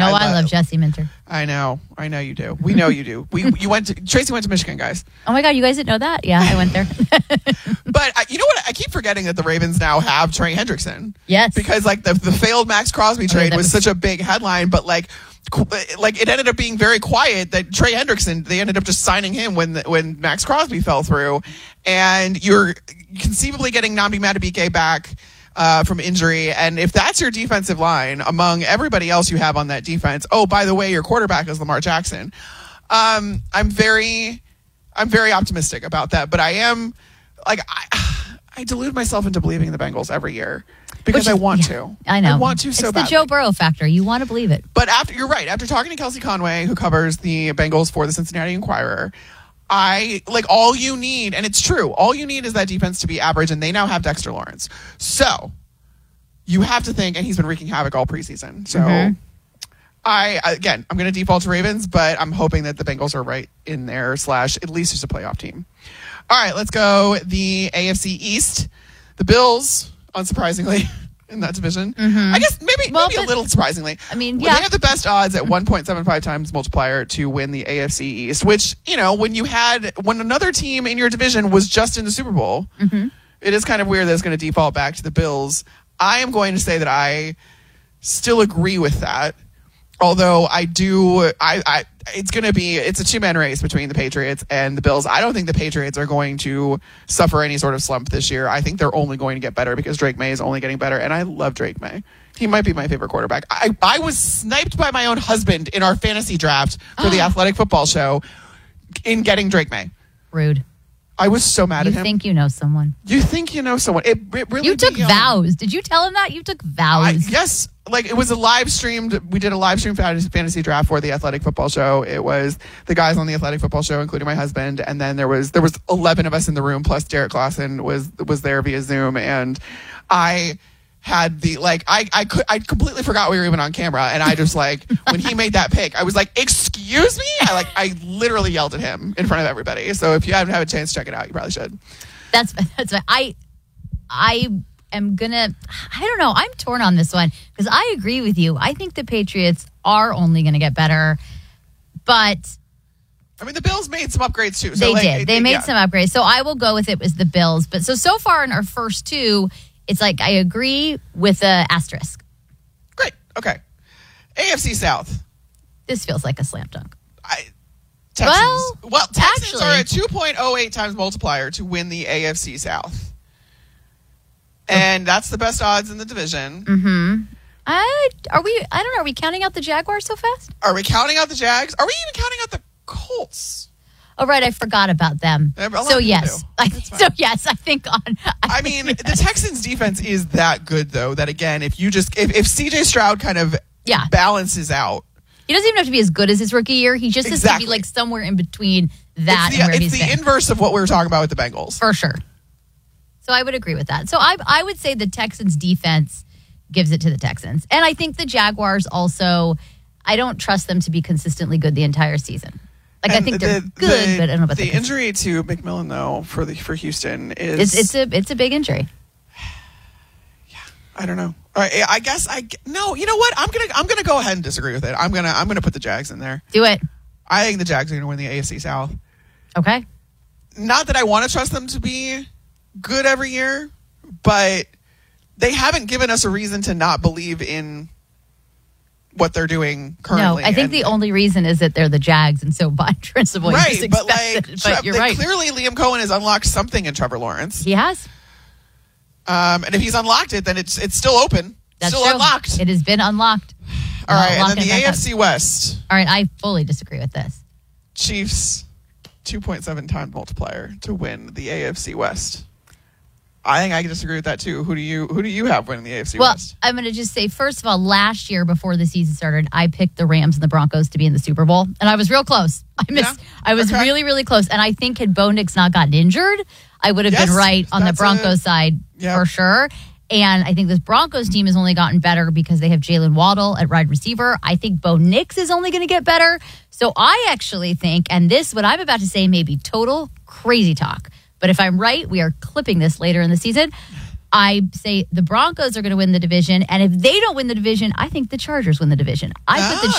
know I love Jesse Minter. I know you do. We know you do. Tracy went to Michigan, guys. Oh my God, you guys didn't know that? Yeah, I went there. But you know what? I keep forgetting that the Ravens now have Trey Hendrickson. Yes. Because like the failed Max Crosby trade was such a big headline, but like it ended up being very quiet that Trey Hendrickson, they ended up just signing him when Max Crosby fell through. And you're conceivably getting Nnamdi Madubuike back from injury. And if that's your defensive line among everybody else you have on that defense, oh, by the way, your quarterback is Lamar Jackson. I'm very optimistic about that, but I am like, I delude myself into believing in the Bengals every year because I want to. I know. I want to so badly. It's the Joe Burrow factor. You want to believe it. But you're right. After talking to Kelsey Conway, who covers the Bengals for the Cincinnati Enquirer, all you need, and it's true, all you need is that defense to be average, and they now have Dexter Lawrence. So you have to think, and he's been wreaking havoc all preseason. So I'm going to default to Ravens, but I'm hoping that the Bengals are right in there / at least just a playoff team. All right, let's go the AFC East. The Bills, unsurprisingly, in that division. I guess maybe a little surprisingly. I mean, they have the best odds at 1.75 times multiplier to win the AFC East, which, when another team in your division was just in the Super Bowl, it is kind of weird that it's going to default back to the Bills. I am going to say that I still agree with that. Although it's a two-man race between the Patriots and the Bills. I don't think the Patriots are going to suffer any sort of slump this year. I think they're only going to get better because Drake May is only getting better, and I love Drake May. He might be my favorite quarterback. I was sniped by my own husband in our fantasy draft for the Athletic Football Show in getting Drake May. Rude. I was so mad at him. You think you know someone. You think you know someone. It really. You took vows. Did you tell him that? You took vows. Yes. It was a live streamed. We did a live stream fantasy draft for the Athletic Football Show. It was the guys on the Athletic Football Show, including my husband, and then there was 11 of us in the room, plus Derek Clausen was there via Zoom, and I had I completely forgot we were even on camera, and I just when he made that pick, I was like, "Excuse me!" I literally yelled at him in front of everybody. So if you haven't had a chance to check it out, you probably should. That's fine. I am gonna. I don't know. I'm torn on this one because I agree with you. I think the Patriots are only going to get better, but I mean the Bills made some upgrades too. So they did. They made some upgrades. So I will go with it as the Bills. But so far in our first two, it's I agree with the asterisk. Great. Okay. AFC South. This feels like a slam dunk. Texans are at 2.08 times multiplier to win the AFC South. And that's the best odds in the division. I don't know. Are we counting out the Jaguars so fast? Are we counting out the Jags? Are we even counting out the Colts? Oh, right. I forgot about them. So, yes. I think I mean, the Texans defense is that good, though, that again, if CJ Stroud kind of balances out. He doesn't even have to be as good as his rookie year. He just has to be somewhere in between that and where he's been. It's the inverse of what we were talking about with the Bengals. For sure. So I would agree with that. So I would say the Texans defense gives it to the Texans. And I think the Jaguars also, I don't trust them to be consistently good the entire season. I think they're good, but I don't know about the injury to McMillan though for Houston is it's a big injury. Yeah, I don't know. I guess no. You know what? I'm gonna go ahead and disagree with it. I'm gonna put the Jags in there. Do it. I think the Jags are gonna win the AFC South. Okay. Not that I want to trust them to be good every year, but they haven't given us a reason to not believe in what they're doing currently. No, I think the only reason is that they're the Jags, and so by principle, you just expect it. But you're right. Clearly, Liam Cohen has unlocked something in Trevor Lawrence. He has. And if he's unlocked it, then it's still open. That's still true. Unlocked. It has been unlocked. All right, and then the AFC West. All right, I fully disagree with this. Chiefs, 2.7 times multiplier to win the AFC West. I think I can disagree with that too. Who do you have winning the AFC West? Well, I'm going to just say, first of all, last year before the season started, I picked the Rams and the Broncos to be in the Super Bowl, and I was real close. I was really, really close, and I think had Bo Nix not gotten injured, I would have been right on the Broncos side for sure. And I think this Broncos team has only gotten better because they have Jalen Waddle at wide receiver. I think Bo Nix is only going to get better. So I actually think, and this, what I'm about to say may be total crazy talk, but if I'm right, we are clipping this later in the season. I say the Broncos are going to win the division, and if they don't win the division, I think the Chargers win the division. I put the